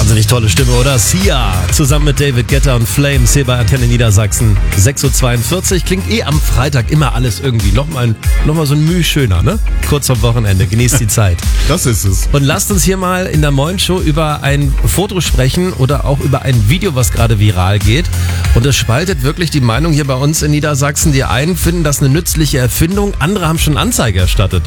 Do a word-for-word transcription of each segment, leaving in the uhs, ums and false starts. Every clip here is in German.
Wahnsinnig tolle Stimme, oder? Sia, zusammen mit David Guetta und Flames hier bei Antenne Niedersachsen. sechs Uhr zweiundvierzig, klingt eh am Freitag immer alles irgendwie nochmal noch mal so ein Mühe schöner, ne? Kurz vom Wochenende, genießt die Zeit. Das ist es. Und lasst uns hier mal in der Moin Show über ein Foto sprechen oder auch über ein Video, was gerade viral geht. Und es spaltet wirklich die Meinung hier bei uns in Niedersachsen. Die einen finden das eine nützliche Erfindung, andere haben schon Anzeige erstattet.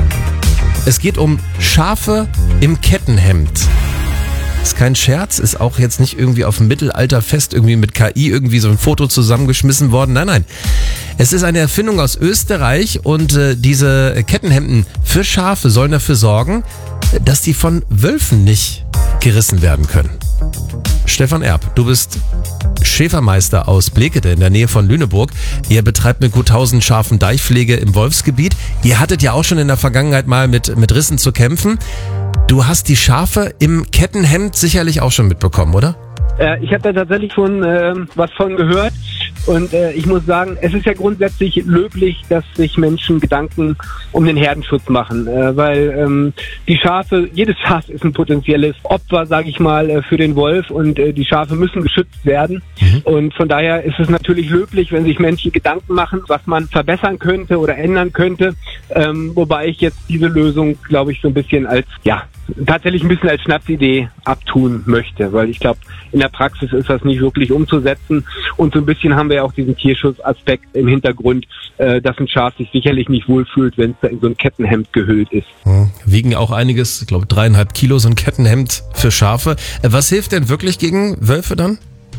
Es geht um Schafe im Kettenhemd. Ist kein Scherz, ist auch jetzt nicht irgendwie auf dem Mittelalterfest irgendwie mit K I irgendwie so ein Foto zusammengeschmissen worden. Nein, nein. Es ist eine Erfindung aus Österreich und äh, diese Kettenhemden für Schafe sollen dafür sorgen, dass die von Wölfen nicht gerissen werden können. Stefan Erb, du bist Schäfermeister aus Blekede in der Nähe von Lüneburg. Ihr betreibt mit gut tausend Schafen Deichpflege im Wolfsgebiet. Ihr hattet ja auch schon in der Vergangenheit mal mit, mit Rissen zu kämpfen. Du hast die Schafe im Kettenhemd sicherlich auch schon mitbekommen, oder? Äh, ich habe da tatsächlich schon äh, was von gehört und äh, ich muss sagen, es ist ja grundsätzlich löblich, dass sich Menschen Gedanken um den Herdenschutz machen, äh, weil ähm, die Schafe, jedes Schaf ist ein potenzielles Opfer, sage ich mal, äh, für den Wolf und äh, die Schafe müssen geschützt werden mhm. und von daher ist es natürlich löblich, wenn sich Menschen Gedanken machen, was man verbessern könnte oder ändern könnte, ähm, wobei ich jetzt diese Lösung, glaube ich, so ein bisschen als, ja, tatsächlich ein bisschen als Schnapsidee abtun möchte, weil ich glaube, in der Praxis ist das nicht wirklich umzusetzen und so ein bisschen haben wir ja auch diesen Tierschutzaspekt im Hintergrund, äh, dass ein Schaf sich sicherlich nicht wohlfühlt, wenn es da in so ein Kettenhemd gehüllt ist. Hm. Wiegen auch einiges, ich glaube dreieinhalb Kilo so ein Kettenhemd für Schafe. Was hilft denn wirklich gegen Wölfe dann?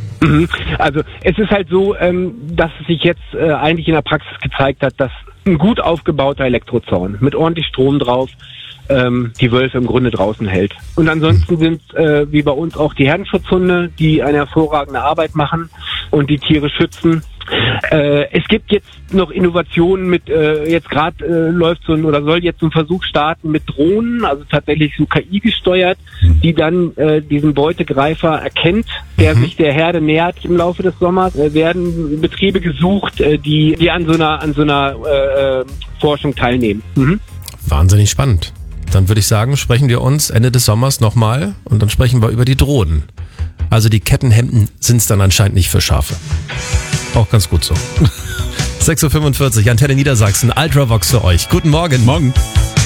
Also es ist halt so, ähm, dass es sich jetzt äh, eigentlich in der Praxis gezeigt hat, dass ein gut aufgebauter Elektrozaun mit ordentlich Strom drauf ähm, die Wölfe im Grunde draußen hält. Und ansonsten sind äh, wie bei uns auch die Herdenschutzhunde, die eine hervorragende Arbeit machen und die Tiere schützen. Äh, es gibt jetzt noch Innovationen mit, äh, jetzt gerade äh, läuft so ein oder soll jetzt so ein Versuch starten mit Drohnen, also tatsächlich so K I gesteuert, die dann äh, diesen Beutegreifer erkennt, der mhm. sich der Herde nähert im Laufe des Sommers. Äh, werden Betriebe gesucht, äh, die, die an so einer, an so einer äh, Forschung teilnehmen. Mhm. Wahnsinnig spannend. Dann würde ich sagen, sprechen wir uns Ende des Sommers nochmal und dann sprechen wir über die Drohnen. Also die Kettenhemden sind es dann anscheinend nicht für Schafe. Auch ganz gut so. sechs Uhr fünfundvierzig, Antenne Niedersachsen, Ultravox für euch. Guten Morgen. Morgen.